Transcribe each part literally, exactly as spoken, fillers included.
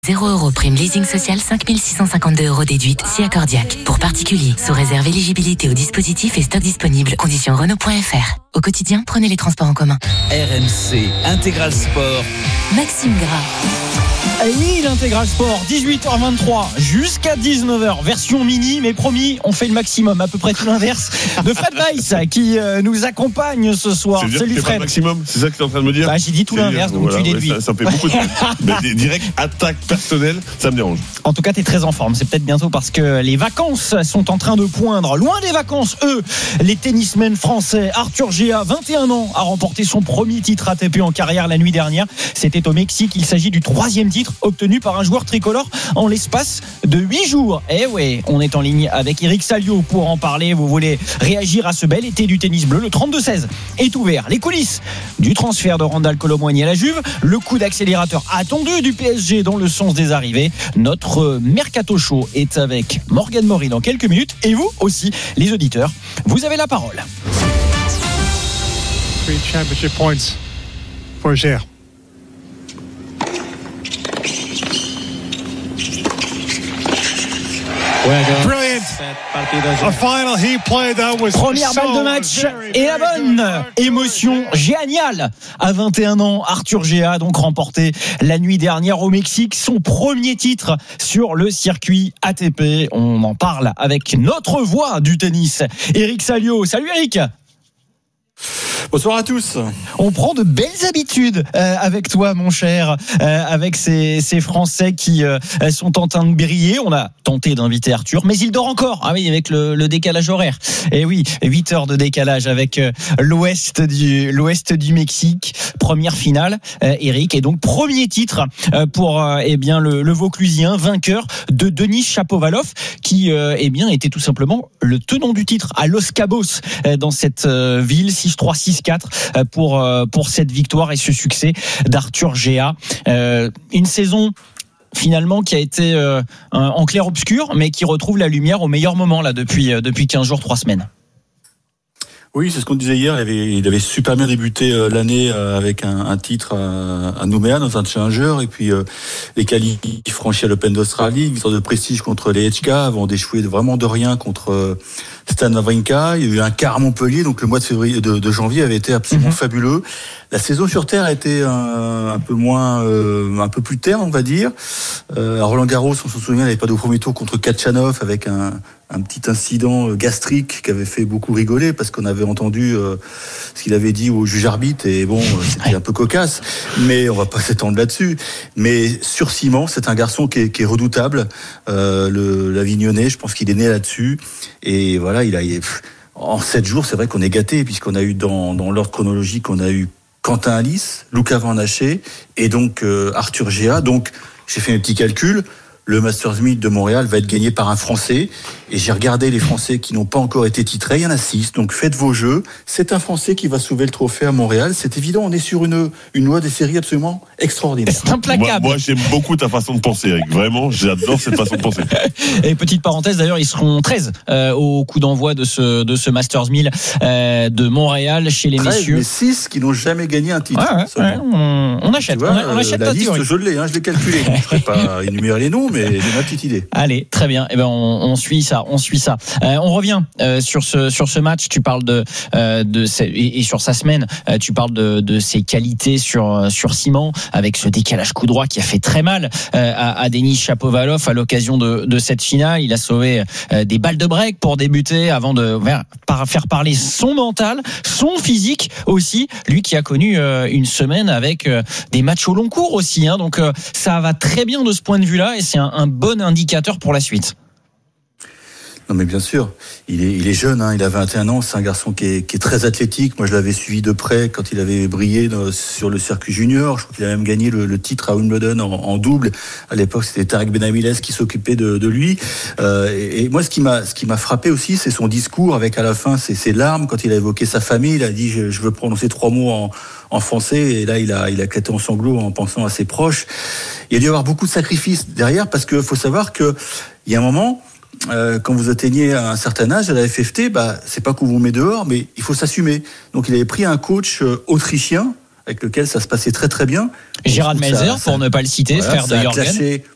zéro euros prime leasing social, cinq mille six cent cinquante-deux euros déduite, si accordiaque. Pour particulier, sous réserve éligibilité au dispositif et stock disponible. Conditions Renault point F R. Au quotidien, prenez les transports en commun. R M C Intégral Sport. Maxime Gras. Et oui, l'Intégral Sport, dix-huit heures vingt-trois jusqu'à dix-neuf heures, version mini, mais promis, on fait le maximum, à peu près tout l'inverse de Fred Weiss qui euh, nous accompagne ce soir. C'est Salut Fred. Pas le maximum, c'est ça que tu es en train de me dire? Bah, j'ai dit tout c'est l'inverse, donc voilà, tu déduis. ouais, ça, ça fait beaucoup de mais direct attaque personnelle, ça me dérange. En tout cas, tu es très en forme. C'est peut-être bientôt parce que les vacances sont en train de poindre. Loin des vacances, eux, les tennismen français. Arthur Géa, vingt et un ans, a remporté son premier titre A T P en carrière la nuit dernière. C'était au Mexique. Il s'agit du troisième titre obtenu par un joueur tricolore en l'espace de huit jours. Et ouais, on est en ligne avec Eric Salio pour en parler. Vous voulez réagir à ce bel été du tennis bleu? Le trente-deux seize est ouvert. Les coulisses du transfert de Randal Kolo Muani à la Juve, le coup d'accélérateur attendu du P S G dans le sens des arrivées. Notre Mercato Show est avec Morgane Maury dans quelques minutes. Et vous aussi, les auditeurs, vous avez la parole. Three championship points for Géa. Brilliant. A final he played that was Première balle de match et la bonne émotion géniale. À vingt et un ans, Arthur Géa a donc remporté la nuit dernière au Mexique son premier titre sur le circuit A T P. On en parle avec notre voix du tennis, Eric Salio. Salut Eric. Bonsoir à tous. On prend de belles habitudes euh, avec toi, mon cher, euh, avec ces, ces Français qui euh, sont en train de briller. On a tenté d'inviter Arthur, mais il dort encore. Ah oui, avec le, le décalage horaire. Et oui, huit heures de décalage avec euh, l'ouest du l'ouest du Mexique. Première finale, euh, Eric, et donc premier titre euh, pour euh, eh bien le, le Vauclusien, vainqueur de Denis Shapovalov, qui euh, eh bien était tout simplement le tenant du titre à Los Cabos euh, dans cette euh, ville. six trois six quatre pour pour cette victoire et ce succès d'Arthur Géa. Euh, une saison finalement qui a été euh, en clair-obscur, mais qui retrouve la lumière au meilleur moment là depuis depuis quinze jours, trois semaines. Oui, c'est ce qu'on disait hier. Il avait, il avait super bien débuté euh, l'année euh, avec un, un titre à, à Nouméa dans un challenger, et puis euh, les qualifs franchis à l'Open d'Australie, une sorte de prestige contre les H K avant d'échouer vraiment de rien contre euh, Stan Wawrinka. Il y a eu un quart à Montpellier, donc le mois de février, de, de janvier avait été absolument mmh. fabuleux. La saison sur terre a été un, un peu moins, euh, un peu plus terne, on va dire. Euh, à Roland Garros, on se souvient, il n'avait pas de premier tour contre Kachanov avec un un petit incident gastrique qui avait fait beaucoup rigoler parce qu'on avait entendu euh, ce qu'il avait dit au juge arbitre, et bon, c'était un peu cocasse, mais on va pas s'étendre là-dessus. Mais sur ciment, c'est un garçon qui est, qui est redoutable, euh, le l'Avignonnais, je pense qu'il est né là-dessus, et voilà, il a pff, en sept jours, c'est vrai qu'on est gâté puisqu'on a eu dans dans l'ordre chronologique, on a eu Quentin Alice, Luca Van Haché et donc euh, Arthur Géa. Donc j'ai fait un petit calcul. Le Masters mille de Montréal va être gagné par un Français. Et j'ai regardé les Français qui n'ont pas encore été titrés. Il y en a six. Donc faites vos jeux. C'est un Français qui va soulever le trophée à Montréal. C'est évident. On est sur une, une loi des séries absolument extraordinaire. C'est implacable. Moi, moi, j'aime beaucoup ta façon de penser, Eric. Vraiment, j'adore cette façon de penser. Et petite parenthèse, d'ailleurs, ils seront treize euh, au coup d'envoi de ce, de ce Masters mille euh, de Montréal chez les treize, messieurs. Mais six qui n'ont jamais gagné un titre. Ouais, ouais, ouais, on, on achète. vois, on, on achète la ta liste, théorie. je l'ai, hein, je l'ai calculé. Je ne ferai pas énumérer les noms, mais j'ai ma petite idée. Allez, très bien. Eh ben, on, on suit ça, on suit ça. Euh, on revient euh, sur ce sur ce match. Tu parles de euh, de ces, et, et sur sa semaine. Euh, tu parles de de ses qualités sur sur ciment avec ce décalage coup droit qui a fait très mal euh, à, à Denis Shapovalov à l'occasion de de cette finale. Il a sauvé euh, des balles de break pour débuter avant de faire, faire parler son mental, son physique aussi. Lui qui a connu euh, une semaine avec euh, des matchs au long cours aussi. Hein, donc euh, ça va très bien de ce point de vue-là et c'est un, un bon indicateur pour la suite. Non mais bien sûr, il est, il est jeune, hein, il a vingt et un ans, c'est un garçon qui est, qui est très athlétique. Moi je l'avais suivi de près quand il avait brillé dans, sur le circuit junior. Je crois qu'il a même gagné le, le titre à Wimbledon en, en double. À l'époque c'était Tarek Benamiles qui s'occupait de, de lui. Euh, et, et moi ce qui m'a, ce qui m'a frappé aussi, c'est son discours avec à la fin ses, ses larmes quand il a évoqué sa famille. Il a dit je, je veux prononcer trois mots en, en français, et là il a, il a éclaté en sanglots en pensant à ses proches. Il y a dû y avoir beaucoup de sacrifices derrière parce que faut savoir que il y a un moment. Euh, quand vous atteignez un certain âge à la F F T, bah, c'est pas qu'on vous met dehors, mais il faut s'assumer. Donc il avait pris un coach euh, autrichien avec lequel ça se passait très très bien. Gérard Melzer, ça, pour ça, ne pas le citer, voilà, frère de Jürgen. Clashé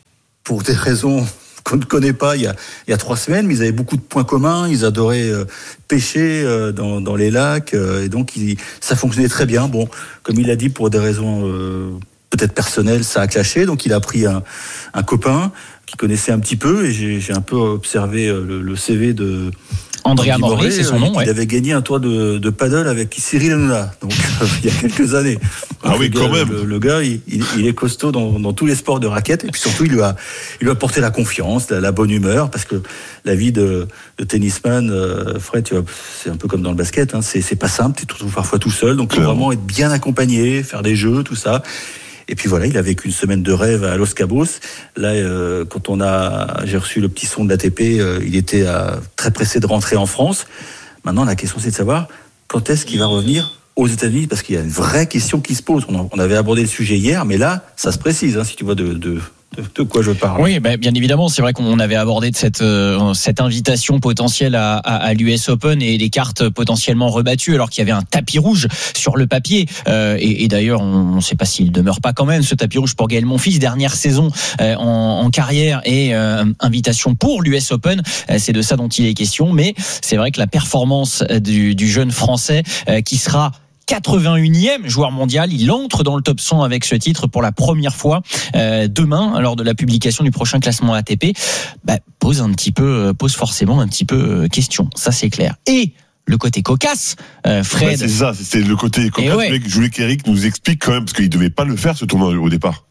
pour des raisons qu'on ne connaît pas il y a, il y a trois semaines, mais ils avaient beaucoup de points communs, ils adoraient euh, pêcher euh, dans, dans les lacs, euh, et donc ils, ça fonctionnait très bien. Bon, comme il l'a dit, pour des raisons euh, peut-être personnelles, ça a clashé, donc il a pris un, un copain qui connaissait un petit peu, et j'ai, j'ai un peu observé le, le C V de... Andrea Morey, c'est son nom. Il ouais. avait gagné un tour de, de paddle avec Cyril Hanouna, donc euh, il y a quelques années. Donc, ah oui, le quand gars, même. Le, le gars, il, il, il est costaud dans, dans tous les sports de raquettes, et puis surtout, il lui a, il lui a apporté la confiance, la, la bonne humeur, parce que la vie de, de tennisman, euh, Fred, tu vois, c'est un peu comme dans le basket, hein, c'est, c'est pas simple, tu te retrouves parfois tout seul, donc il faut vraiment être bien accompagné, faire des jeux, tout ça. Et puis voilà, il a vécu une semaine de rêve à Los Cabos. Là, euh, quand on a, j'ai reçu le petit son de l'A T P, euh, il était euh, très pressé de rentrer en France. Maintenant, la question, c'est de savoir quand est-ce qu'il va revenir aux États-Unis, parce qu'il y a une vraie question qui se pose. On, on avait abordé le sujet hier, mais là, ça se précise, hein, si tu vois de, de, de, de quoi je parle. Oui, bah, bien évidemment, c'est vrai qu'on avait abordé de cette euh, cette invitation potentielle à, à, à l'U S Open et les cartes potentiellement rebattues, alors qu'il y avait un tapis rouge sur le papier. Euh, et, et d'ailleurs, on ne sait pas s'il demeure pas quand même ce tapis rouge pour Gaël Monfils, dernière saison euh, en, en carrière et euh, invitation pour l'U S Open. Euh, c'est de ça dont il est question. Mais c'est vrai que la performance du, du jeune Français euh, qui sera quatre-vingt-unième joueur mondial, il entre dans le top cent avec ce titre pour la première fois euh, demain lors de la publication du prochain classement A T P, bah, pose un petit peu, pose forcément un petit peu question, ça c'est clair. Et le côté cocasse, euh, Fred. Ouais, c'est ça, c'est le côté cocasse. ouais. Je voulais qu'Eric nous explique quand même, parce qu'il devait pas le faire ce tournoi au départ.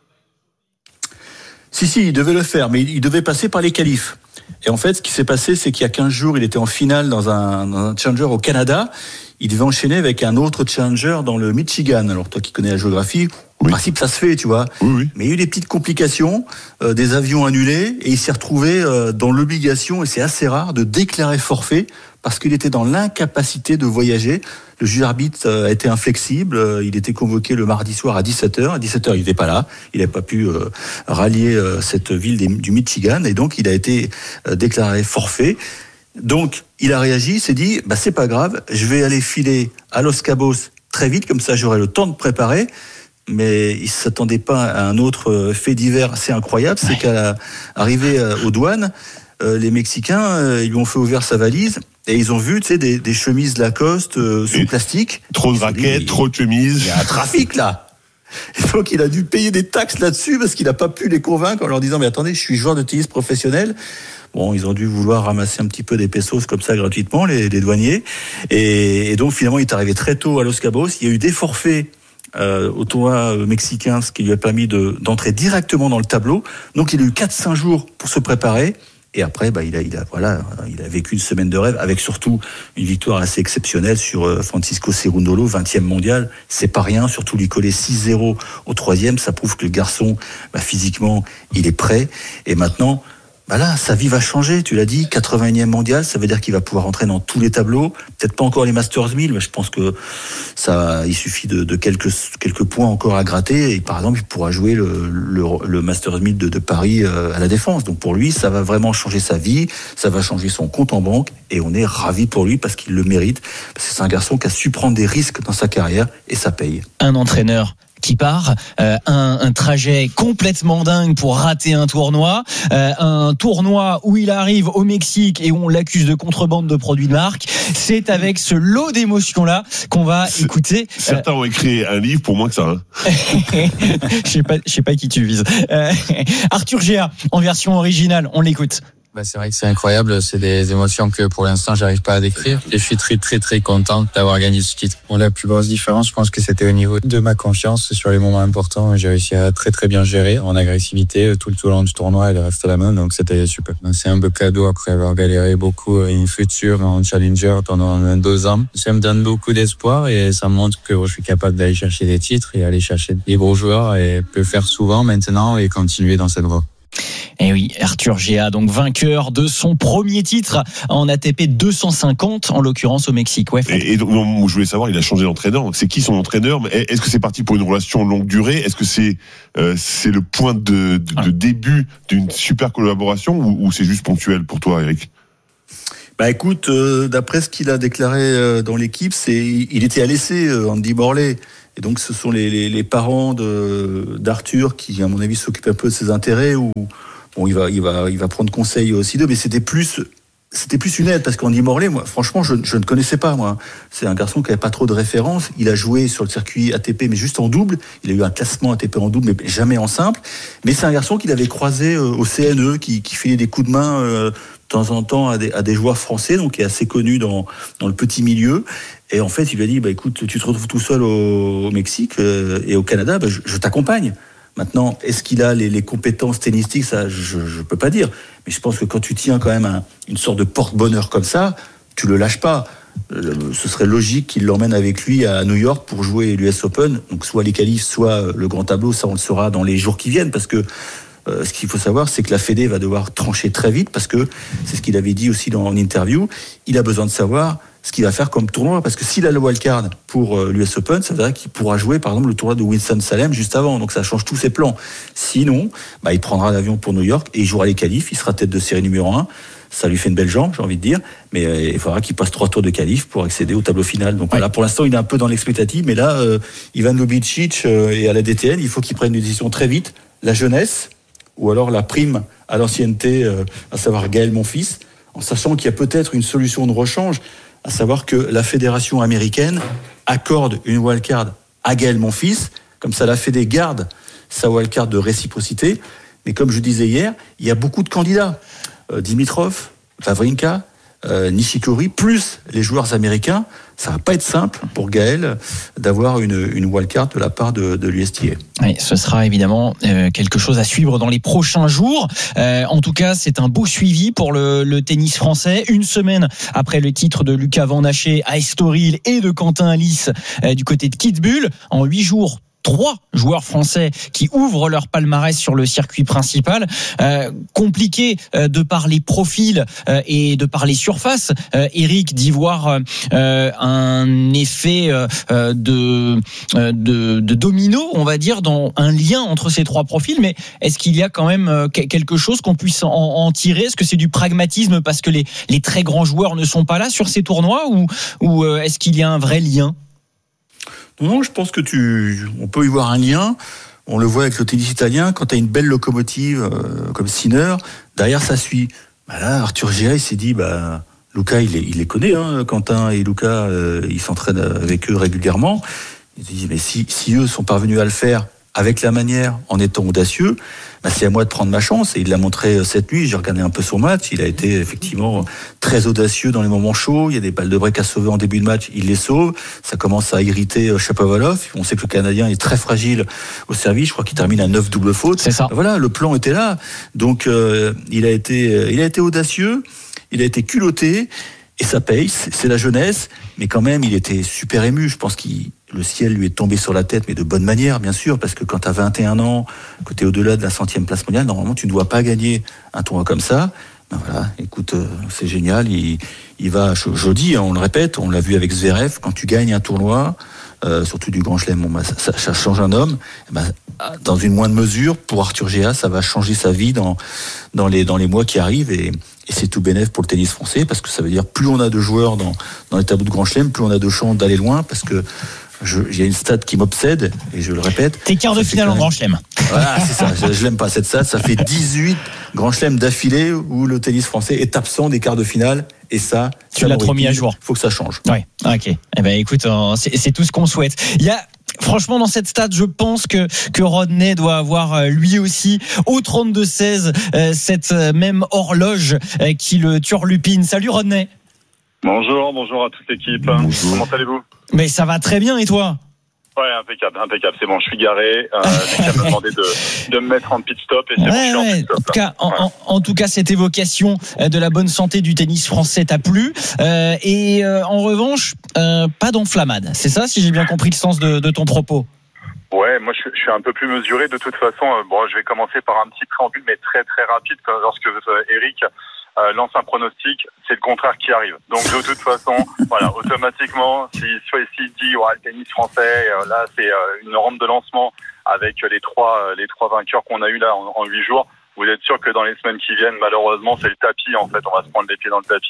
Si, si, il devait le faire, mais il devait passer par les qualifs. Et en fait, ce qui s'est passé, c'est qu'il y a quinze jours, il était en finale dans un, dans un challenger au Canada. Il devait enchaîner avec un autre challenger dans le Michigan. Alors toi qui connais la géographie, au oui. principe ça se fait, tu vois. Oui, oui. Mais il y a eu des petites complications, euh, des avions annulés, et il s'est retrouvé euh, dans l'obligation, et c'est assez rare, de déclarer forfait parce qu'il était dans l'incapacité de voyager. Le juge arbitre a été inflexible, il était convoqué le mardi soir à dix-sept heures. À dix-sept heures, il n'était pas là, il n'avait pas pu euh, rallier euh, cette ville des, du Michigan, et donc il a été euh, déclaré forfait. Donc, il a réagi, il s'est dit, bah, c'est pas grave, je vais aller filer à Los Cabos très vite, comme ça j'aurai le temps de préparer. Mais il s'attendait pas à un autre fait divers assez incroyable, c'est qu'à l'arrivée aux douanes, euh, les Mexicains, euh, ils lui ont fait ouvrir sa valise, et ils ont vu, tu sais, des, des chemises Lacoste euh, sous et plastique. Trop de raquettes, dit, trop de chemises. Il y a un trafic, là. Et donc, il a dû payer des taxes là-dessus, parce qu'il n'a pas pu les convaincre en leur disant, mais attendez, je suis joueur de tennis professionnel. Bon, ils ont dû vouloir ramasser un petit peu des pesos comme ça gratuitement, les, les douaniers. Et, et donc, finalement, il est arrivé très tôt à Los Cabos. Il y a eu des forfaits euh, au tournoi mexicain, ce qui lui a permis de, d'entrer directement dans le tableau. Donc, il a eu quatre cinq jours pour se préparer. Et après, bah, il a, il a, voilà, il a vécu une semaine de rêve, avec surtout une victoire assez exceptionnelle sur Francisco Cerundolo, vingtième mondial. C'est pas rien, surtout lui coller six zéro au troisième. Ça prouve que le garçon, bah, physiquement, il est prêt. Et maintenant, bah là, sa vie va changer, tu l'as dit, quatre-vingt-unième mondial, ça veut dire qu'il va pouvoir entrer dans tous les tableaux, peut-être pas encore les Masters mille, mais je pense que ça, il suffit de, de quelques, quelques points encore à gratter, et par exemple, il pourra jouer le, le, le Masters mille de, de Paris à la Défense. Donc pour lui, ça va vraiment changer sa vie, ça va changer son compte en banque, et on est ravis pour lui parce qu'il le mérite, parce que c'est un garçon qui a su prendre des risques dans sa carrière, et ça paye. Un entraîneur qui part, euh, un, un trajet complètement dingue pour rater un tournoi, euh, un tournoi où il arrive au Mexique et où on l'accuse de contrebande de produits de marque. C'est avec ce lot d'émotions-là qu'on va c'est, écouter. Certains euh... ont écrit un livre pour moins que ça. Hein. Je sais pas, je sais pas qui tu vises. Euh, Arthur Géa, en version originale, on l'écoute. Bah, c'est vrai que c'est incroyable, c'est des émotions que pour l'instant j'arrive pas à décrire et je suis très très très content d'avoir gagné ce titre. Bon, la plus grosse différence, je pense que c'était au niveau de ma confiance sur les moments importants. J'ai réussi à très très bien gérer en agressivité tout le tout long du tournoi et le reste de la main, donc c'était super. C'est un peu cadeau après avoir galéré beaucoup in futur en challenger pendant deux ans. Ça me donne beaucoup d'espoir et ça me montre que je suis capable d'aller chercher des titres et aller chercher des gros joueurs et le faire souvent maintenant et continuer dans cette voie. Et oui, Arthur Géa, donc vainqueur de son premier titre en A T P deux cent cinquante, en l'occurrence au Mexique. Ouais, et, et donc, non, je voulais savoir, il a changé d'entraîneur. C'est qui son entraîneur? Est-ce que c'est parti pour une relation longue durée? Est-ce que c'est euh, c'est le point de, de, de début d'une super collaboration ou, ou c'est juste ponctuel pour toi, Eric? Bah écoute, euh, d'après ce qu'il a déclaré euh, dans l'équipe, c'est il était à l'essai, euh, Andy Morley. Et donc, ce sont les, les, les parents de, d'Arthur qui, à mon avis, s'occupent un peu de ses intérêts. Ou bon, il va, il va, il va prendre conseil aussi d'eux, mais c'était plus, c'était plus une aide parce qu'Andy Morley, moi, franchement, je, je ne connaissais pas. Moi, c'est un garçon qui n'avait pas trop de références. Il a joué sur le circuit A T P, mais juste en double. Il a eu un classement A T P en double, mais jamais en simple. Mais c'est un garçon qu'il avait croisé euh, au C N E, qui, qui filait des coups de main. Euh, de temps en temps à des, à des joueurs français, donc qui est assez connu dans, dans le petit milieu. Et en fait, il lui a dit, bah, écoute, tu te retrouves tout seul au, au Mexique euh, et au Canada, bah, je, je t'accompagne. Maintenant, est-ce qu'il a les, les compétences tennistiques? Ça, je ne peux pas dire. Mais je pense que quand tu tiens quand même un, une sorte de porte-bonheur comme ça, tu le lâches pas. Euh, ce serait logique qu'il l'emmène avec lui à New York pour jouer l'U S Open. Donc soit les qualifs, soit le grand tableau. Ça, on le saura dans les jours qui viennent, parce que Euh, ce qu'il faut savoir, c'est que la Fédé va devoir trancher très vite, parce que c'est ce qu'il avait dit aussi dans une interview. Il a besoin de savoir ce qu'il va faire comme tournoi, parce que s'il a le wildcard pour euh, l'U S Open, ça veut dire qu'il pourra jouer par exemple le tournoi de Winston-Salem juste avant, donc ça change tous ses plans. Sinon, bah, il prendra l'avion pour New York et il jouera les qualifs, il sera tête de série numéro un. Ça lui fait une belle jambe, j'ai envie de dire, mais euh, il faudra qu'il passe trois tours de qualif pour accéder au tableau final. Donc ouais. Voilà, pour l'instant, il est un peu dans l'expectative, mais là, euh, Ivan Lubicic euh, et à la D T N, il faut qu'il prenne une décision très vite. La jeunesse, ou alors la prime à l'ancienneté, euh, à savoir Gaël Monfils, en sachant qu'il y a peut-être une solution de rechange, à savoir que la fédération américaine accorde une wildcard à Gaël Monfils, comme ça la Fédé garde sa wildcard de réciprocité. Mais comme je disais hier, il y a beaucoup de candidats. Euh, Dimitrov, Wawrinka, euh, Nishikori, plus les joueurs américains. Ça va pas être simple pour Gaël d'avoir une, une wildcard de la part de, de l'U S T A. Oui, ce sera évidemment euh, quelque chose à suivre dans les prochains jours. Euh, en tout cas, c'est un beau suivi pour le, le tennis français. Une semaine après le titre de Lucas Van Haché à Estoril et de Quentin Alice euh, du côté de Kitzbühel, en huit jours, trois joueurs français qui ouvrent leur palmarès sur le circuit principal. Euh, compliqué euh, de par les profils euh, et de par les surfaces, euh, Eric, d'y voir euh, un effet euh, de, euh, de, de domino, on va dire, dans un lien entre ces trois profils. Mais est-ce qu'il y a quand même euh, quelque chose qu'on puisse en, en tirer? Est-ce que c'est du pragmatisme parce que les, les très grands joueurs ne sont pas là sur ces tournois, ou, ou euh, est-ce qu'il y a un vrai lien? Non, je pense que tu, on peut y voir un lien. On le voit avec le tennis italien. Quand tu as une belle locomotive euh, comme Sinner, derrière ça suit. Bah là, Arthur Gea, il s'est dit, bah, Luca, il les, il les connaît, hein, Quentin et Luca, euh, ils s'entraînent avec eux régulièrement. Il s'est dit, mais si, si eux sont parvenus à le faire avec la manière, en étant audacieux, bah c'est à moi de prendre ma chance. Et il l'a montré cette nuit. J'ai regardé un peu son match. Il a été effectivement très audacieux dans les moments chauds. Il y a des balles de break à sauver en début de match. Il les sauve. Ça commence à irriter Shapovalov. On sait que le Canadien est très fragile au service. Je crois qu'il termine à neuf doubles fautes. C'est ça. Voilà, le plan était là. Donc euh, il a été, il a été audacieux. Il a été culotté. Et ça paye. C'est la jeunesse. Mais quand même, il était super ému. Je pense qu'il le ciel lui est tombé sur la tête, mais de bonne manière, bien sûr, parce que quand tu as vingt et un ans, que tu es au-delà de la centième place mondiale, normalement, tu ne dois pas gagner un tournoi comme ça. Ben voilà, écoute, euh, c'est génial. Il, il va, je, je dis, hein, on le répète, on l'a vu avec Zverev, quand tu gagnes un tournoi, euh, surtout du Grand Chelem, bon, ben, ça, ça, ça change un homme. Ben, dans une moindre mesure, pour Arthur Gea, ça va changer sa vie dans, dans, les, dans les mois qui arrivent. Et, et c'est tout bénef pour le tennis français, parce que ça veut dire plus on a de joueurs dans, dans les tableaux de Grand Chelem, plus on a de chances d'aller loin, parce que il y a une stat qui m'obsède, et je le répète. T'es quart de finale en Grand Chelem. Voilà, c'est ça. Je, je l'aime pas cette stat. Ça fait dix-huit Grand Chelem d'affilée où le tennis français est absent des quarts de finale. Et ça, tu l'as trop mis à jour. Faut que ça change. Ouais. Ok. Eh ben, écoute, c'est, c'est tout ce qu'on souhaite. Il y a, franchement, dans cette stat, je pense que, que Rodney doit avoir lui aussi au trente-deux seize cette même horloge qui le turlupine. Salut Rodney. Bonjour, bonjour à toute l'équipe. Bonjour. Comment allez-vous? Mais ça va très bien, et toi? Ouais, impeccable, impeccable. C'est bon, je suis garé. Euh, j'ai qu'à me demander de, de me mettre en pit stop et c'est ouais, bon, je suis ouais. en pit stop. En tout, cas, en, ouais. en, en tout cas, cette évocation de la bonne santé du tennis français t'a plu. Euh, et euh, en revanche, euh, pas d'enflammade. C'est ça, si j'ai bien compris le sens de, de ton propos? Ouais, moi je, je suis un peu plus mesuré. De toute façon, euh, bon, je vais commencer par un petit préambule, mais très très rapide. Lorsque euh, Eric Euh, lance un pronostic, c'est le contraire qui arrive. Donc de toute façon, voilà, automatiquement, si soit ici dit ouais, le tennis français, euh, là c'est euh, une rampe de lancement avec les trois euh, les trois vainqueurs qu'on a eu là en huit jours. Vous êtes sûr que dans les semaines qui viennent, malheureusement, c'est le tapis en fait. On va se prendre les pieds dans le tapis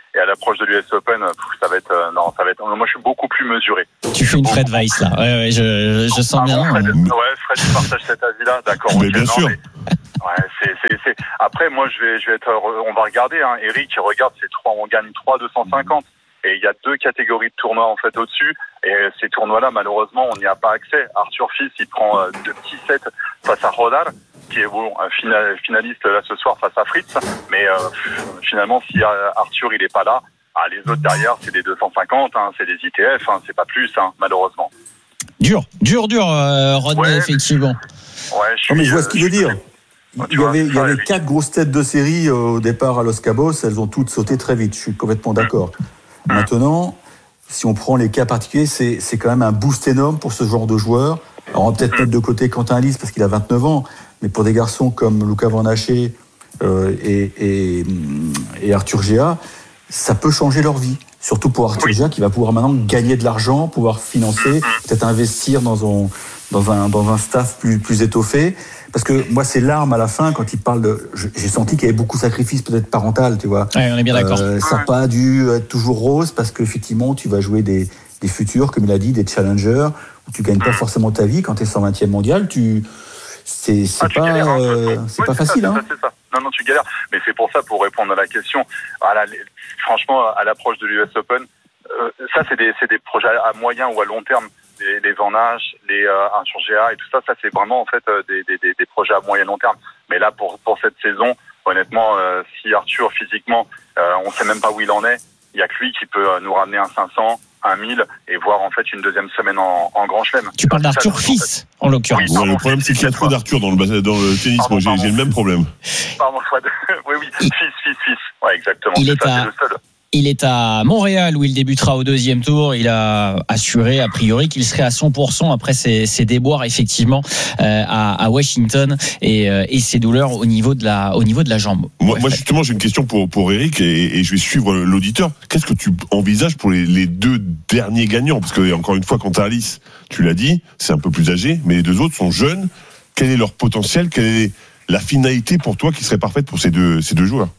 Et à l'approche de l'U S Open, ça va être euh, non, ça va être. Moi, je suis beaucoup plus mesuré. Tu fais une Fred Weiss là. Ouais, ouais, je, je, je sens ah, bien. Bon, Fred, euh... Ouais, Fred, tu partages cet avis-là, d'accord. Mais okay, bien non, sûr. Mais, ouais, c'est, c'est, c'est. Après, moi, je vais, je vais être. On va regarder. Hein. Eric, regarde, c'est trois. On gagne trois deux cent cinquante. Et il y a deux catégories de tournois en fait au-dessus. Et ces tournois-là, malheureusement, on n'y a pas accès. Arthur Fils, il prend euh, deux petits sets face à Rodar, qui est bon, un final, finaliste là ce soir face à Fritz. Mais euh, finalement, si euh, Arthur il est pas là, ah, les autres derrière, c'est des deux cent cinquante, hein, c'est des I T F, hein, c'est pas plus, hein, malheureusement. Dur, dur, dur, euh, Rodney, ouais, effectivement. Ouais, je, suis, non, mais je vois ce qu'il veut dire. Il y vois, avait, il y ça, avait Eric. quatre grosses têtes de série euh, au départ à Los Cabos, elles ont toutes sauté très vite, je suis complètement d'accord. Mmh. Maintenant, si on prend les cas particuliers, c'est, c'est quand même un boost énorme pour ce genre de joueur. Alors on va peut-être mmh. mettre de côté Quentin Lys parce qu'il a vingt-neuf ans, mais pour des garçons comme Luca Van Haché euh, et, et, et Arthur Géa, ça peut changer leur vie. Surtout pour Arthur oui. Géa qui va pouvoir maintenant gagner de l'argent, pouvoir financer, peut-être investir dans un, dans un, dans un staff plus, plus étoffé. Parce que moi, c'est l'arme à la fin quand il parle de. J'ai senti qu'il y avait beaucoup de sacrifices, peut-être parental, tu vois. Ouais, on est bien d'accord. Euh, ça n'a pas dû être toujours rose parce qu'effectivement, tu vas jouer des, des futurs, comme il a dit, des challengers où tu gagnes pas forcément ta vie quand tu es cent vingtième mondial. Tu c'est c'est ah, pas galères, hein, euh, c'est ouais, pas c'est facile, ça, hein. C'est ça, c'est ça. Non, non, tu galères. Mais c'est pour ça, pour répondre à la question. Voilà, les, franchement, à l'approche de l'U S Open, euh, ça, c'est des c'est des projets à moyen ou à long terme. Les, les Van Hache, les euh, Arthur Géa et tout ça, ça c'est vraiment en fait euh, des, des, des projets à moyen long terme. Mais là, pour pour cette saison, honnêtement, euh, si Arthur physiquement, euh, on sait même pas où il en est, il y a que lui qui peut euh, nous ramener un cinq cents, un mille et voir en fait une deuxième semaine en, en Grand Chelem. Tu parles d'Arthur Fils en, en l'occurrence. Oui, ouais, le problème c'est qu'il y a trop d'Arthur dans le dans le tennis. Pardon, Moi, j'ai, pardon, j'ai le même problème. Pardon, oui, oui, il... fils, fils, fils. Ouais, exactement. Il c'est est ça, à... c'est le seul. Il est à Montréal où il débutera au deuxième tour. Il a assuré a priori qu'il serait à cent pour cent après ses, ses déboires effectivement euh, à, à Washington et, euh, et ses douleurs au niveau de la au niveau de la jambe. Moi, ouais, moi justement j'ai une question pour pour Eric et, et je vais suivre l'auditeur. Qu'est-ce que tu envisages pour les, les deux derniers gagnants? Parce que encore une fois, quand Alice, tu l'as dit, c'est un peu plus âgé, mais les deux autres sont jeunes. Quel est leur potentiel? Quelle est la finalité pour toi qui serait parfaite pour ces deux ces deux joueurs?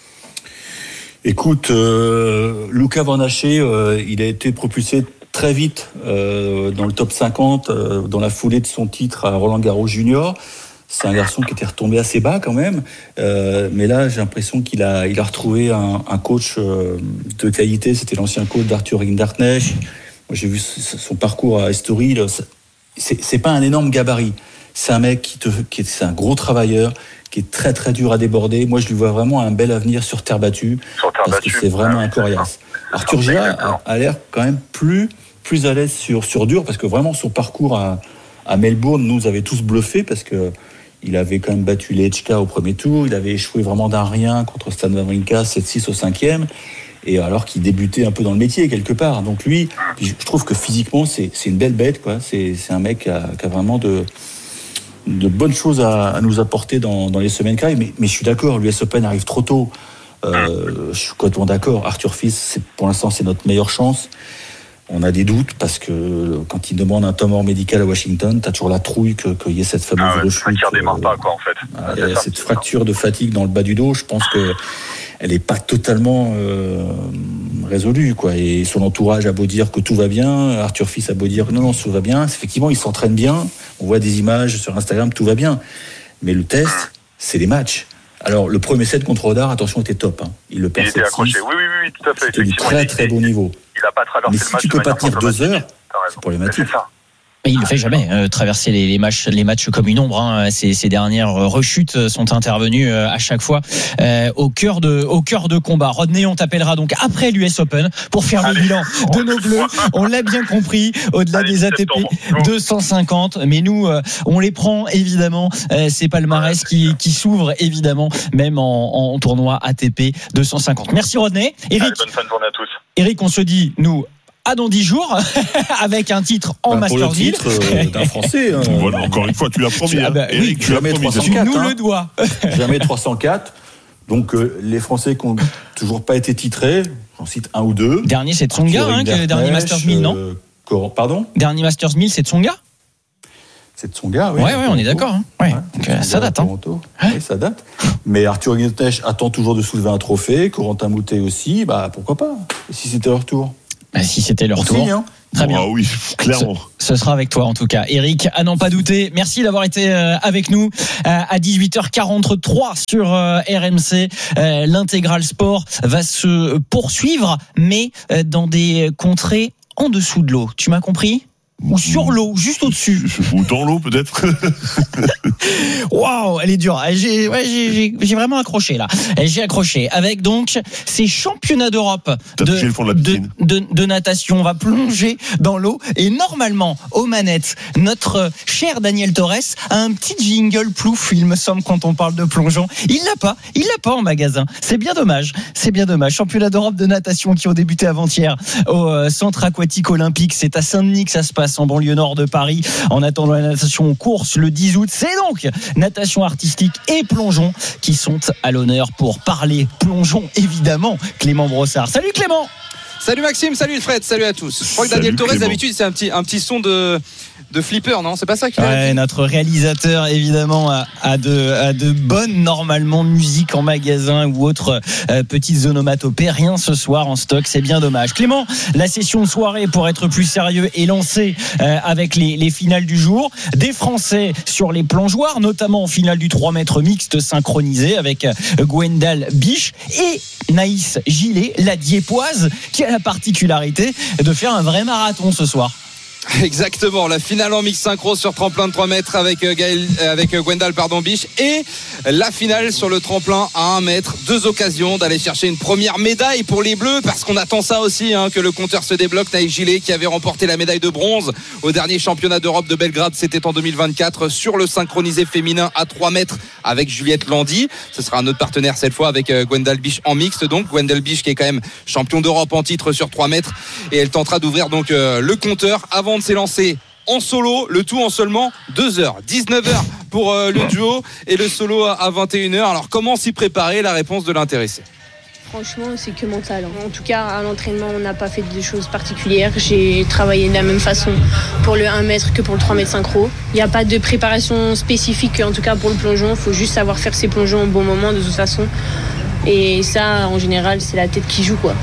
Écoute, euh, Luca Van Haché, euh, il a été propulsé très vite euh, dans le top cinquante, euh, dans la foulée de son titre à Roland Garros Junior. C'est un garçon qui était retombé assez bas quand même, euh, mais là j'ai l'impression qu'il a, il a retrouvé un, un coach euh, de qualité. C'était l'ancien coach d'Arthur Rinderknecht. Moi j'ai vu son parcours à Estoril. C'est, c'est pas un énorme gabarit. C'est un mec qui te, qui est, c'est un gros travailleur, qui est très très dur à déborder. Moi, je lui vois vraiment un bel avenir sur terre battue, sur terre parce battue. que c'est vraiment ah, un coriace. Arthur Géa a, a l'air quand même plus plus à l'aise sur sur dur, parce que vraiment son parcours à, à Melbourne nous avait tous bluffés, parce que il avait quand même battu Lechka au premier tour, il avait échoué vraiment d'un rien contre Stan Wawrinka sept six au cinquième, et alors qu'il débutait un peu dans le métier quelque part. Donc lui, je trouve que physiquement c'est c'est une belle bête, quoi. C'est c'est un mec qui a, qui a vraiment de de bonnes choses à, à nous apporter dans, dans les semaines qui arrivent, mais, mais je suis d'accord, l'U S Open arrive trop tôt. Euh, je suis complètement d'accord. Arthur Fils, c'est, pour l'instant, c'est notre meilleure chance. On a des doutes parce que quand il demande un temps mort médical à Washington, t'as toujours la trouille que, qu'il y ait cette fameuse ah ouais, rechute. Qui redémarre pas, quoi, en fait. Euh, il y a ça, cette fracture de fatigue dans le bas du dos. Je pense que elle est pas totalement euh, résolue, quoi. Et son entourage a beau dire que tout va bien, Arthur Fils a beau dire non, non, tout va bien. Effectivement, il s'entraîne bien. On voit des images sur Instagram, tout va bien. Mais le test, c'est les matchs. Alors, le premier set contre Rodar, attention, était top. Hein. Il le perd Il était accroché. Oui, oui, oui, tout à fait. C'était du très, très bon niveau. Il n'a pas traversé Mais le si match. tu peux pas tenir deux heures, c'est problématique. C'est ça. Mais il ne le fait jamais, euh, traverser les, les matchs, les matchs comme une ombre. Hein. Ces, ces dernières rechutes sont intervenues euh, à chaque fois euh, au cœur de, au cœur de combat. Rodney, on t'appellera donc après l'U S Open pour faire Allez. le bilan de nos bleus. On l'a bien compris, au-delà Allez, des A T P deux cent cinquante. Mais nous, euh, on les prend évidemment. Euh, ces palmarès qui, qui s'ouvrent évidemment, même en, en tournoi A T P deux cent cinquante. Merci Rodney. Eric, Allez, bonne fin de journée à tous. Eric, on se dit, nous, à dans dix jours, avec un titre en bah, Masters mille. Pour le titre euh, d'un Français. Euh, voilà, encore une fois, tu l'as promis. Ah bah, Eric, oui, tu l'as promis. trois cent quatre, tu nous hein. le dois. Jamais trois cent quatre. Donc, euh, les Français qui n'ont toujours pas été titrés, j'en cite un ou deux. Dernier, c'est Tsonga, hein, le dernier Masters mille, non euh, Pardon Dernier Masters mille, c'est Tsonga C'est de son gars, oui. Ouais, ouais, on est d'accord. Hein. Ouais. Ouais, Donc, euh, ça date. Hein. Ouais. Oui, ça date. Mais Arthur Guetech attend toujours de soulever un trophée. Corentin Moutet aussi. Bah, pourquoi pas? Et si c'était leur tour? Bah, si c'était leur On tour. signe, hein. Très bien. Ah oui, clairement. Ce, ce sera avec toi en tout cas. Eric, à n'en pas douter, merci d'avoir été euh, avec nous euh, à dix-huit heures quarante-trois sur euh, R M C. Euh, L'intégral sport va se poursuivre, mais euh, dans des contrées en dessous de l'eau. Tu m'as compris ? Ou sur l'eau, juste au-dessus. Ou dans l'eau, peut-être. Waouh, elle est dure. J'ai, ouais, j'ai, j'ai, j'ai vraiment accroché là. J'ai accroché avec donc ces championnats d'Europe de, le fond de, la de, de, de natation. On va plonger dans l'eau et normalement aux manettes, notre cher Daniel Torres a un petit jingle plouf, il me semble, quand on parle de plongeon. Il l'a pas, il l'a pas en magasin. C'est bien dommage. C'est bien dommage. Championnats d'Europe de natation qui ont débuté avant-hier au centre aquatique olympique. C'est à Saint-Denis que ça se passe, en banlieue nord de Paris. En attendant la natation en course le dix août, c'est donc natation artistique et plongeon qui sont à l'honneur pour parler plongeon, évidemment. Clément Brossard. Salut Clément. Salut Maxime, salut Fred, salut à tous. Je crois que Salut Daniel Torres Clément. d'habitude c'est un petit, un petit son de, de flipper, non? C'est pas ça qu'il a Ouais, dit notre réalisateur évidemment a, a, de, a de bonnes normalement musiques en magasin ou autres euh, petites onomatopées. Rien ce soir en stock, c'est bien dommage. Clément, la session de soirée pour être plus sérieux est lancée euh, avec les, les finales du jour. Des Français sur les plongeoires, notamment en finale du trois mètres mixte synchronisé avec euh, Gwendal Biche et Naïs Gillet, la Diepoise, qui a la particularité de faire un vrai marathon ce soir. Exactement, la finale en mix synchro sur tremplin de trois mètres avec Gaël, avec Gwendal pardon Biche, et la finale sur le tremplin à un mètre. Deux occasions d'aller chercher une première médaille pour les Bleus, parce qu'on attend ça aussi, hein, que le compteur se débloque. Naïs Gillet qui avait remporté la médaille de bronze au dernier championnat d'Europe de Belgrade, c'était en deux mille vingt-quatre, sur le synchronisé féminin à trois mètres avec Juliette Landy. Ce sera un autre partenaire cette fois avec Gwendal Biche en mixte, donc Gwendal Biche qui est quand même champion d'Europe en titre sur trois mètres, et elle tentera d'ouvrir donc euh, le compteur avant de s'élancer en solo, le tout en seulement deux heures. dix-neuf heures pour euh, le duo et le solo à vingt et une heures. Alors comment s'y préparer? La réponse de l'intéressé. Franchement, c'est que mental. En tout cas, à l'entraînement, on n'a pas fait de choses particulières. J'ai travaillé de la même façon pour le un mètre que pour le trois mètres synchro. Il n'y a pas de préparation spécifique, en tout cas pour le plongeon. Il faut juste savoir faire ses plongeons au bon moment, de toute façon. Et ça, en général, c'est la tête qui joue, quoi.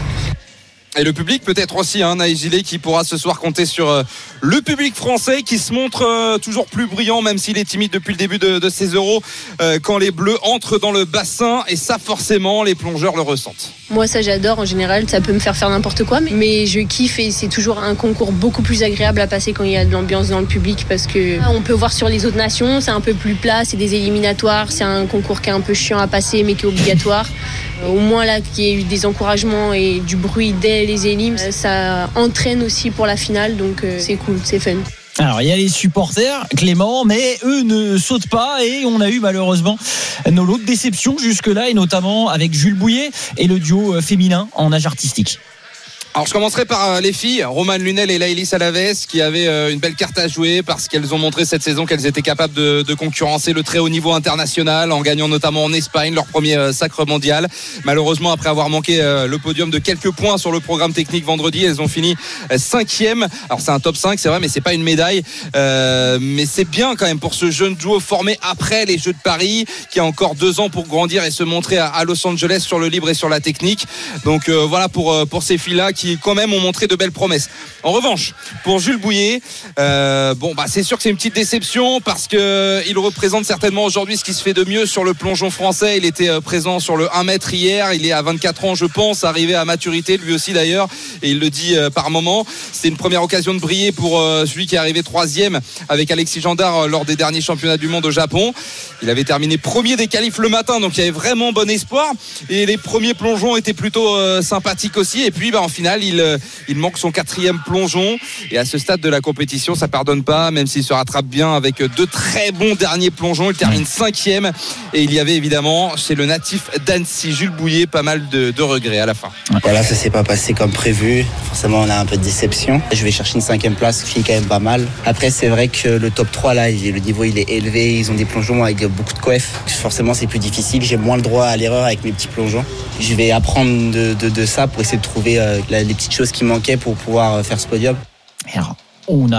Et le public peut-être aussi, hein, Naïs Gillet qui pourra ce soir compter sur euh, le public français qui se montre euh, toujours plus brillant, même s'il est timide depuis le début de, de ces euros, euh, quand les Bleus entrent dans le bassin, et ça forcément les plongeurs le ressentent. Moi ça j'adore, en général ça peut me faire faire n'importe quoi, mais je kiffe, et c'est toujours un concours beaucoup plus agréable à passer quand il y a de l'ambiance dans le public, parce que on peut voir sur les autres nations, c'est un peu plus plat, c'est des éliminatoires, c'est un concours qui est un peu chiant à passer mais qui est obligatoire. Au moins là qu'il y ait eu des encouragements et du bruit dès les élimes, ça entraîne aussi pour la finale, donc c'est cool, c'est fun. Alors il y a les supporters, Clément, mais eux ne sautent pas, et on a eu malheureusement nos lots de déception jusque-là, et notamment avec Jules Bouillet et le duo féminin en nage artistique. Alors je commencerai par les filles, Romane Lunel et Laïlis Alaves, qui avaient une belle carte à jouer parce qu'elles ont montré cette saison qu'elles étaient capables de, de concurrencer le très haut niveau international, en gagnant notamment en Espagne leur premier sacre mondial. Malheureusement, après avoir manqué le podium de quelques points sur le programme technique vendredi, elles ont fini cinquième. Alors c'est un top cinq, c'est vrai, mais c'est pas une médaille, euh, mais c'est bien quand même pour ce jeune duo formé après les Jeux de Paris, qui a encore deux ans pour grandir et se montrer à, à Los Angeles sur le libre et sur la technique. Donc euh, voilà pour, pour ces filles-là qui qui quand même ont montré de belles promesses. En revanche, pour Jules Bouillet, euh, bon bah c'est sûr que c'est une petite déception, parce que il représente certainement aujourd'hui ce qui se fait de mieux sur le plongeon français. Il était présent sur le un mètre hier, il est à vingt-quatre ans je pense, arrivé à maturité lui aussi d'ailleurs, et il le dit euh, par moment. C'est une première occasion de briller pour euh, celui qui est arrivé troisième avec Alexis Gendard euh, lors des derniers championnats du monde au Japon. Il avait terminé premier des qualifs le matin, donc il y avait vraiment bon espoir, et les premiers plongeons étaient plutôt euh, sympathiques aussi. Et puis bah, en finale il, euh, il manque son quatrième plongeon, et à ce stade de la compétition ça pardonne pas, même s'il se rattrape bien avec deux très bons derniers plongeons. Il termine cinquième, et il y avait évidemment chez le natif d'Annecy, Jules Bouillet, pas mal de, de regrets à la fin. Voilà, ça s'est pas passé comme prévu, forcément on a un peu de déception. Je vais chercher une cinquième place qui est quand même pas mal. Après c'est vrai que le top trois là, le niveau il est élevé, ils ont des plongeons avec beaucoup de coef, forcément c'est plus difficile, j'ai moins le droit à l'erreur avec mes petits plongeons. Je vais apprendre de, de, de ça pour essayer de trouver euh, les petites choses qui manquaient pour pouvoir faire ce podium. Alors, on a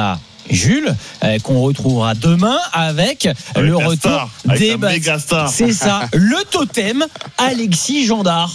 Jules, euh, qu'on retrouvera demain avec, avec le retour star, avec des bas- C'est ça, le totem Alexis Gendard.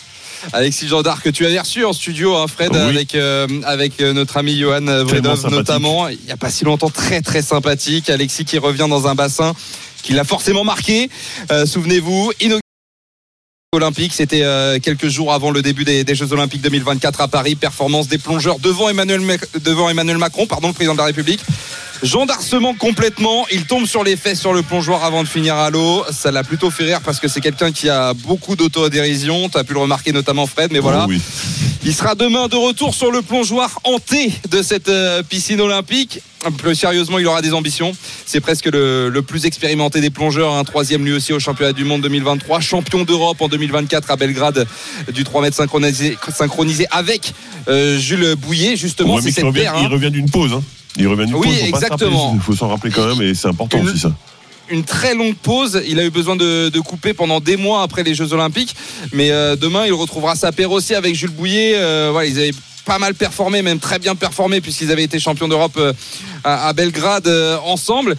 Alexis Gendard que tu avais reçu en studio, hein, Fred, oui. avec euh, avec notre ami Johan Vredov notamment. Il n'y a pas si longtemps, très très sympathique. Alexis qui revient dans un bassin qui l'a forcément marqué. Euh, souvenez-vous, inauguré olympique, c'était euh, quelques jours avant le début des, des Jeux Olympiques deux mille vingt-quatre à Paris. Performance des plongeurs devant Emmanuel, devant Emmanuel Macron, pardon, le président de la République. Gendarcement complètement, il tombe sur les fesses sur le plongeoir avant de finir à l'eau. Ça l'a plutôt fait rire parce que c'est quelqu'un qui a beaucoup d'autodérision. Tu as pu le remarquer notamment, Fred, mais voilà. Oh oui. Il sera demain de retour sur le plongeoir hanté de cette euh, piscine olympique. Plus sérieusement, il aura des ambitions. C'est presque le, le plus expérimenté des plongeurs. Un troisième lui aussi au championnat du monde deux mille vingt-trois. Champion d'Europe en deux mille vingt-quatre à Belgrade du trois mètres synchronisé, synchronisé avec euh, Jules Bouillet. Justement, ouais, c'est cette revient, paire. Il hein. revient d'une pause. Hein. Il revient d'une oui, pause. Faut exactement. Il faut s'en rappeler quand même et c'est important Une... aussi ça. Une très longue pause, il a eu besoin de, de couper pendant des mois après les Jeux Olympiques, mais euh, demain il retrouvera sa paire aussi avec Jules Bouillet. Euh, voilà, ils avaient pas mal performé, même très bien performé, puisqu'ils avaient été champions d'Europe euh, à, à Belgrade euh, ensemble,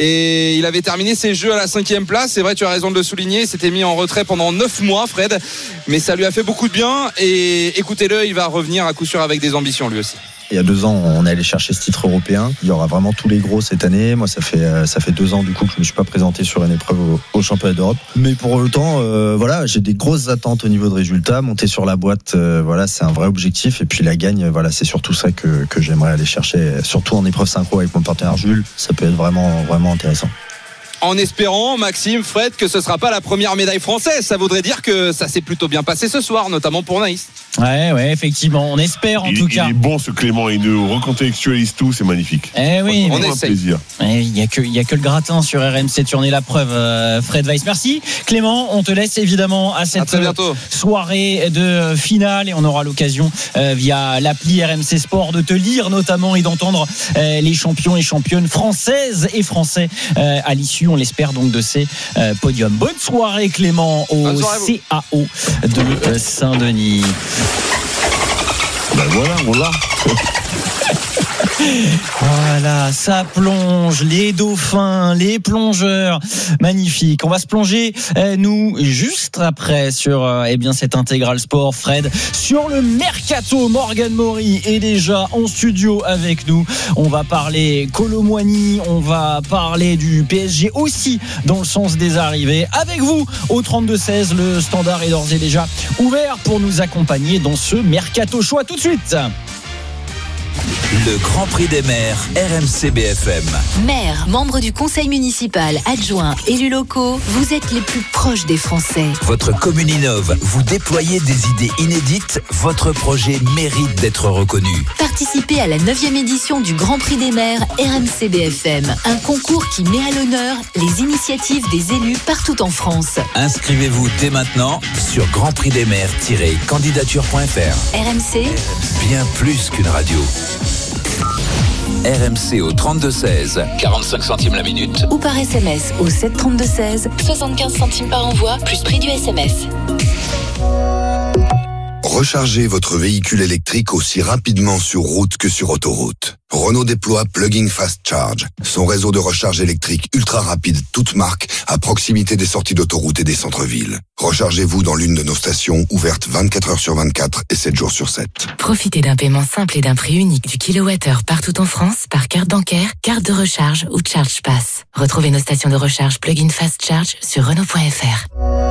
et il avait terminé ses Jeux à la cinquième place. C'est vrai, tu as raison de le souligner, il s'était mis en retrait pendant neuf mois, Fred, mais ça lui a fait beaucoup de bien, et écoutez-le, il va revenir à coup sûr avec des ambitions lui aussi. Il y a deux ans, on est allé chercher ce titre européen. Il y aura vraiment tous les gros cette année. Moi, ça fait ça fait deux ans du coup que je me suis pas présenté sur une épreuve au, au championnat d'Europe. Mais pour autant, euh, voilà, j'ai des grosses attentes au niveau de résultats. Monter sur la boîte, euh, voilà, c'est un vrai objectif. Et puis la gagne, voilà, c'est surtout ça que que j'aimerais aller chercher. Surtout en épreuve synchro avec mon partenaire Jules, ça peut être vraiment vraiment intéressant. En espérant, Maxime, Fred, que ce ne sera pas la première médaille française. Ça voudrait dire que ça s'est plutôt bien passé ce soir, notamment pour Naïs. Ouais, ouais, effectivement. On espère en il, tout il cas. Il est bon ce Clément, il nous recontextualise tout, c'est magnifique. Eh oui, on essaie. Plaisir. Eh, il n'y a que, il y a que le gratin sur R M C. Tu en es la preuve, euh, Fred Weiss. Merci, Clément. On te laisse évidemment à cette à soirée de finale et on aura l'occasion euh, via l'appli R M C Sport de te lire notamment et d'entendre euh, les champions et championnes françaises et français euh, à l'issue, on l'espère donc de ces Euh, podium. Bonne soirée Clément au C A O de euh, Saint-Denis. Ben voilà, voilà. Voilà, ça plonge, les dauphins, les plongeurs, magnifique. On va se plonger, euh, nous, juste après sur euh, eh bien cette intégrale sport, Fred, sur le mercato. Morgan Mori est déjà en studio avec nous. On va parler Kolo Muani, on va parler du P S G aussi dans le sens des arrivées. Avec vous au trente-deux seize, le standard est d'ores et déjà ouvert pour nous accompagner dans ce mercato show. À tout de suite. Le Grand Prix des maires, R M C B F M. Maires, membres du conseil municipal, adjoints, élus locaux, vous êtes les plus proches des Français. Votre commune innove, vous déployez des idées inédites, votre projet mérite d'être reconnu. Participez à la neuvième édition du Grand Prix des maires R M C B F M, un concours qui met à l'honneur les initiatives des élus partout en France. Inscrivez-vous dès maintenant sur grand prix des maires tiret candidature point f r. R M C, bien plus qu'une radio. R M C au trente-deux seize, quarante-cinq centimes la minute. Ou par S M S au sept trente-deux seize, soixante-quinze centimes par envoi, plus prix du S M S. Rechargez votre véhicule électrique aussi rapidement sur route que sur autoroute. Renault déploie Plug-in Fast Charge, son réseau de recharge électrique ultra rapide, toute marque, à proximité des sorties d'autoroute et des centres-villes. Rechargez-vous dans l'une de nos stations ouvertes vingt-quatre heures sur vingt-quatre et sept jours sur sept. Profitez d'un paiement simple et d'un prix unique du kilowattheure partout en France par carte bancaire, carte de recharge ou Charge Pass. Retrouvez nos stations de recharge Plug-in Fast Charge sur Renault point F R.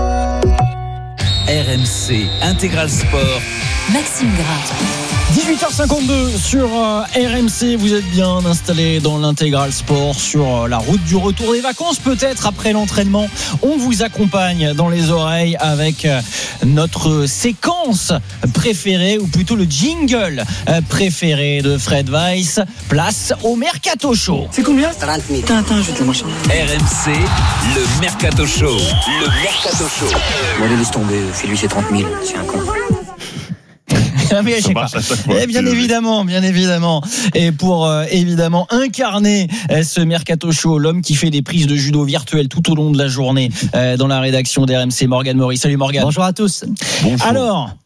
R M C Intégral Sport. Maxime Gras. dix-huit heures cinquante-deux sur euh, R M C, vous êtes bien installé dans l'Intégral Sport sur euh, la route du retour des vacances, peut-être après l'entraînement. On vous accompagne dans les oreilles avec euh, notre séquence préférée, ou plutôt le jingle euh, préféré de Fred Weiss. Place au Mercato Show. C'est combien? trente mille. Attends, attends, je vais te le marcher. R M C, le Mercato Show. Le Mercato Show. Bon, allez, laisse tomber, fais-lui ses trente mille, c'est un con. Mais je sais pas. Et bien évidemment, bien évidemment. Et pour euh, évidemment incarner euh, ce Mercato Show, l'homme qui fait des prises de judo virtuelles tout au long de la journée euh, dans la rédaction d'R M C, Morgan Mori. Salut Morgan. Bonjour à tous. Bonjour. Alors,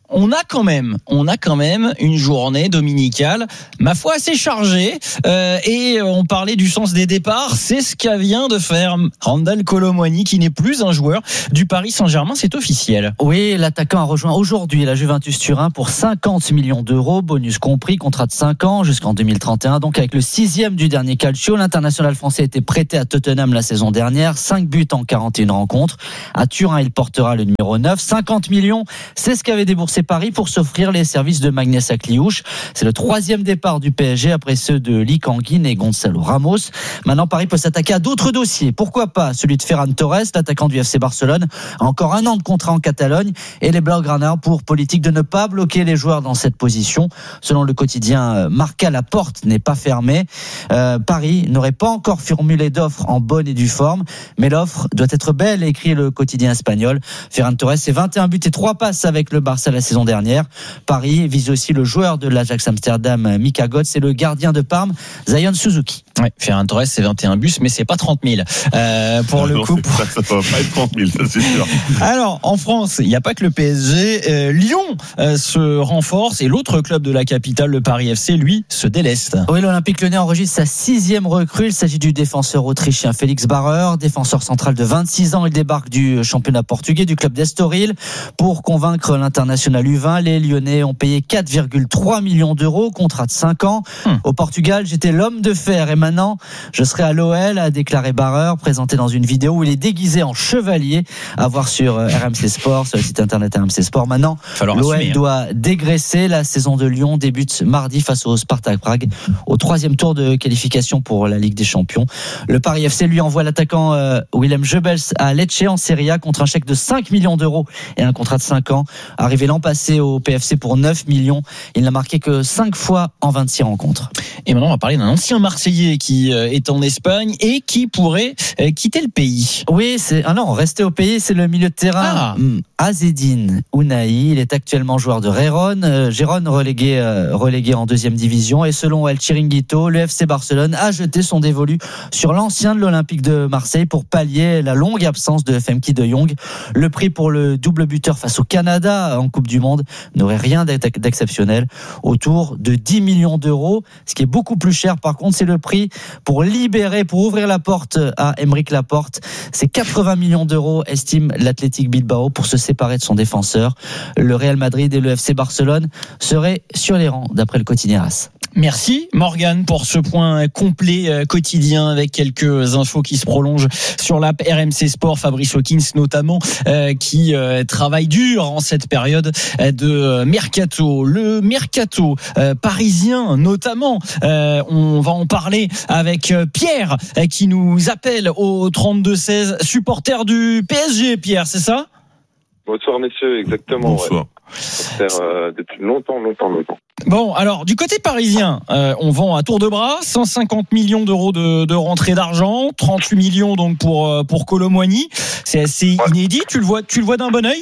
on a quand même, on a quand même une journée dominicale, ma foi assez chargée, euh, et on parlait du sens des départs. C'est ce qu'a vient de faire Randal Kolo Muani, qui n'est plus un joueur du Paris Saint-Germain. C'est officiel. Oui, l'attaquant a rejoint aujourd'hui la Juventus Turin pour cinquante millions d'euros, bonus compris, contrat de cinq ans jusqu'en deux mille trente et un. Donc avec le sixième du dernier calcio, l'international français a été prêté à Tottenham la saison dernière, cinq buts en quarante et une rencontres. À Turin, il portera le numéro neuf. cinquante millions, c'est ce qu'avait déboursé Paris pour s'offrir les services de Magnès Akliouche. C'est le troisième départ du P S G après ceux de Lee Kang-in et Gonzalo Ramos. Maintenant, Paris peut s'attaquer à d'autres dossiers. Pourquoi pas celui de Ferran Torres, l'attaquant du F C Barcelone, a encore un an de contrat en Catalogne, et les Blaugrana pour politique de ne pas bloquer les joueurs dans cette position. Selon le quotidien Marca, la porte n'est pas fermée. Euh, Paris n'aurait pas encore formulé d'offre en bonne et due forme, mais l'offre doit être belle, écrit le quotidien espagnol. Ferran Torres, c'est vingt et un buts et trois passes avec le Barça la saison dernière. Paris vise aussi le joueur de l'Ajax Amsterdam, Mika Götze, et le gardien de Parme, Zion Suzuki. Ouais, Ferran Torres, c'est vingt et un buts, mais c'est pas trente mille. Euh, pour ah le non, coup. Ça, ça va pas être trente mille, ça c'est sûr. Alors, en France, il n'y a pas que le P S G. Euh, Lyon euh, se renforce, et l'autre club de la capitale, le Paris F C, lui, se déleste. Oui, l'Olympique Lyonnais enregistre sa sixième recrue. Il s'agit du défenseur autrichien Félix Barreur, défenseur central de vingt-six ans. Il débarque du championnat portugais, du club d'Estoril. Pour convaincre l'international U vingt, les Lyonnais ont payé quatre virgule trois millions d'euros, contrat de cinq ans. Hum. Au Portugal, j'étais l'homme de fer et maintenant, je serai à l'O L, a déclaré Barreur, présenté dans une vidéo où il est déguisé en chevalier, à voir sur R M C Sport, sur le site internet R M C Sport. Maintenant, l'O L doit dégraisser. La saison de Lyon débute mardi face au Spartak Prague, au troisième tour de qualification pour la Ligue des Champions. Le Paris F C lui envoie l'attaquant euh, Willem Jebels à Lecce en Serie A contre un chèque de cinq millions d'euros et un contrat de cinq ans. Arrivé l'an passé au P F C pour neuf millions, il n'a marqué que cinq fois en vingt-six rencontres. Et maintenant, on va parler d'un ancien Marseillais qui est en Espagne et qui pourrait quitter le pays. Oui, c'est ah non, rester au pays, c'est le milieu de terrain ah. Azzedine Ounahi. Il est actuellement joueur de Gérone, euh, Gérone relégué, euh, relégué en deuxième division. Et selon El Chiringuito, le F C Barcelone a jeté son dévolu sur l'ancien de l'Olympique de Marseille pour pallier la longue absence de Frenkie de Jong. Le prix pour le double buteur face au Canada en Coupe du Monde n'aurait rien d'exceptionnel, autour de dix millions d'euros. Ce qui est beaucoup plus cher, par contre, c'est le prix pour libérer, pour ouvrir la porte à Aymeric Laporte. C'est quatre-vingts millions d'euros, estime l'Athletic Bilbao, pour se séparer de son défenseur. Le Real Madrid et le F C Barcelone seraient sur les rangs, d'après le quotidien AS. Merci Morgane pour ce point complet quotidien avec quelques infos qui se prolongent sur l'app R M C Sport. Fabrice Hawkins notamment euh, qui euh, travaille dur en cette période de mercato. Le mercato euh, parisien notamment, euh, on va en parler avec Pierre euh, qui nous appelle au trente-deux seize, supporter du P S G. Pierre, c'est ça ? Bonsoir messieurs, exactement. Bonsoir. Ouais. Faire, euh, depuis longtemps, longtemps, longtemps. Bon, alors du côté parisien, euh, on vend à tour de bras, cent cinquante millions d'euros de, de rentrée d'argent, trente-huit millions donc pour pour Kolo Muani. C'est assez ouais. inédit. Tu le vois, tu le vois d'un bon œil ?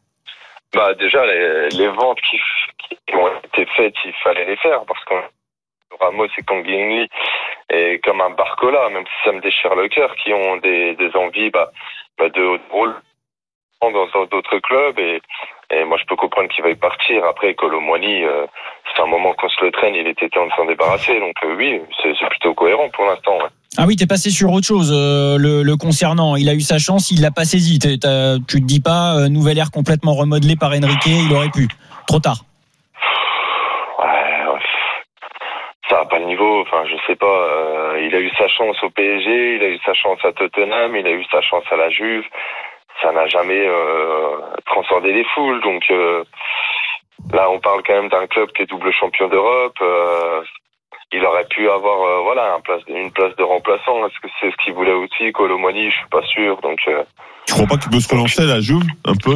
Bah déjà les, les ventes qui, qui ont été faites, il fallait les faire parce que Ramos et Kang-in Lee et comme un Barcola, même si ça me déchire le cœur, qui ont des, des envies bah, bah de rôle dans d'autres clubs et, et moi je peux comprendre qu'il va y partir. Après Kolo Muani, euh, c'est un moment qu'on se le traîne, il était temps de s'en débarrasser, donc euh, oui, c'est, c'est plutôt cohérent pour l'instant. Ouais. Ah oui, t'es passé sur autre chose euh, le, le concernant. Il a eu sa chance, il l'a pas saisi. Tu te dis pas euh, nouvelle ère complètement remodelée par Enrique, il aurait pu. Trop tard. Ouais, ouais. Ça a pas le niveau. Enfin, je sais pas. Euh, il a eu sa chance au P S G, il a eu sa chance à Tottenham, il a eu sa chance à la Juve. Ça n'a jamais euh, transcendé les foules. Donc euh, là, on parle quand même d'un club qui est double champion d'Europe. Euh, il aurait pu avoir euh, voilà un place, une place de remplaçant. Est-ce que c'est ce qu'il voulait aussi, Kolo Muani? Je suis pas sûr. Donc, euh, tu crois pas qu'il peut se relancer à la Juve un peu?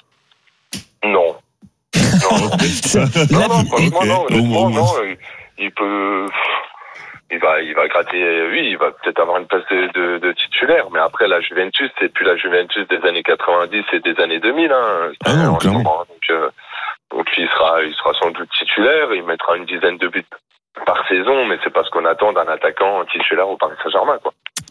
Non. Non, non, non, franchement, non, honnêtement, non. Il peut. Il va, il va gratter, oui, il va peut-être avoir une place de, de, de titulaire, mais après la Juventus, c'est plus la Juventus des années quatre-vingt-dix et des années deux mille, hein. Ah non, clairement. Donc, euh, donc il sera, il sera sans doute titulaire, il mettra une dizaine de buts par saison, mais c'est pas ce qu'on attend d'un attaquant titulaire au Paris Saint-Germain, quoi. Et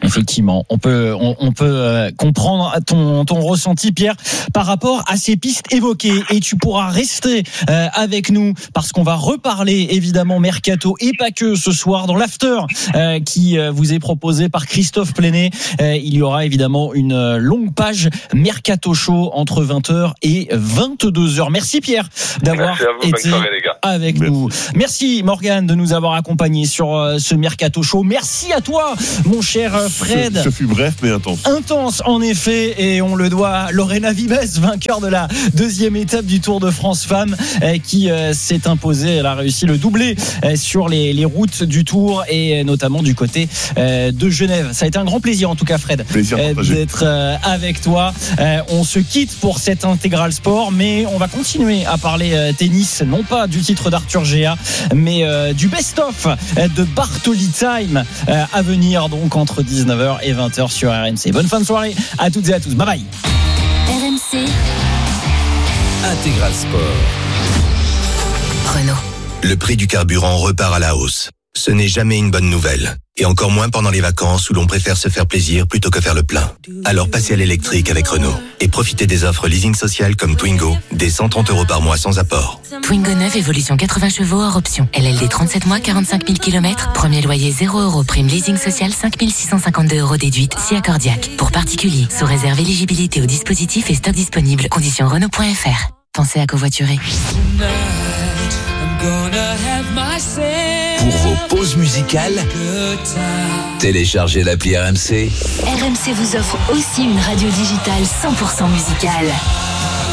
Effectivement, on peut, on, on peut euh, comprendre ton, ton ressenti, Pierre, par rapport à ces pistes évoquées. Et tu pourras rester euh, avec nous parce qu'on va reparler évidemment mercato et pas que ce soir dans l'after euh, qui euh, vous est proposé par Christophe Plenet. Euh, il y aura évidemment une longue page mercato show entre vingt heures et vingt-deux heures. Merci Pierre d'avoir vous, été soirée, avec Merci. nous. Merci Morgane de nous avoir accompagnés sur euh, ce mercato show. Merci à toi mon cher Fred. Ce, ce fut bref mais intense. Intense en effet, et on le doit à Lorena Vives, vainqueur de la deuxième étape du Tour de France Femmes, euh, qui euh, s'est imposée. Elle a réussi le doublé euh, sur les, les routes du Tour et euh, notamment du côté euh, de Genève. Ça a été un grand plaisir en tout cas Fred euh, d'être euh, avec toi. Euh, on se quitte pour cet intégral sport, mais on va continuer à parler euh, tennis, non pas du titre d'Arthur Géa, mais euh, du best-of euh, de Bartoli Time euh, à venir donc entre dix-neuf heures et vingt heures sur R M C. Bonne fin de soirée à toutes et à tous. Bye bye. R M C Intégral Sport. Renault. Le prix du carburant repart à la hausse. Ce n'est jamais une bonne nouvelle. Et encore moins pendant les vacances où l'on préfère se faire plaisir plutôt que faire le plein. Alors passez à l'électrique avec Renault. Et profitez des offres leasing social comme Twingo, des cent trente euros par mois sans apport. Twingo neuf, évolution quatre-vingts chevaux hors option. L L D trente-sept mois, quarante-cinq mille kilomètres. Premier loyer zéro euros. Prime leasing social cinq mille six cent cinquante-deux euros déduite. Si accordiaque. Pour particuliers. Sous réserve éligibilité au dispositif et stock disponible. Conditions Renault point F R. Pensez à covoiturer. Pour vos pauses musicales, téléchargez l'appli R M C. R M C vous offre aussi une radio digitale cent pour cent musicale.